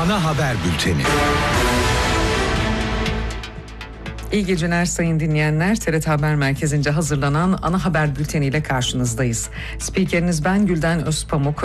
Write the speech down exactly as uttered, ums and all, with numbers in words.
Ana haber bülteni. İyi geceler sayın dinleyenler. T R T Haber Merkezi'nce hazırlanan ana haber bülteniyle karşınızdayız. Spikeriniz ben Gülden Özpamuk.